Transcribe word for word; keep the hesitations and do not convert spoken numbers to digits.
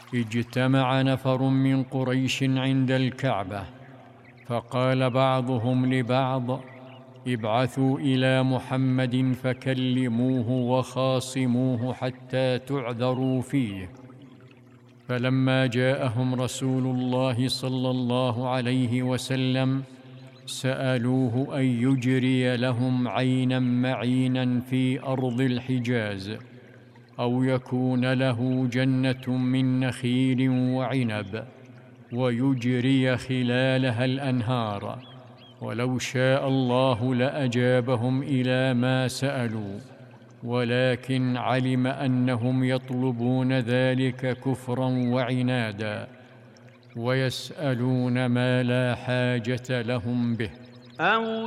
اجتمع نفر من قريش عند الكعبة، فقال بعضهم لبعض: ابعثوا إلى محمد فكلموه وخاصموه حتى تعذروا فيه. فلما جاءهم رسول الله صلى الله عليه وسلم سألوه أن يجري لهم عينا معينا في أرض الحجاز، أو يكون له جنة من نخيل وعنب ويجري خلالها الأنهار، ولو شاء الله لأجابهم إلى ما سألوا، ولكن علم أنهم يطلبون ذلك كفرا وعنادا، ويسألون ما لا حاجة لهم به. أو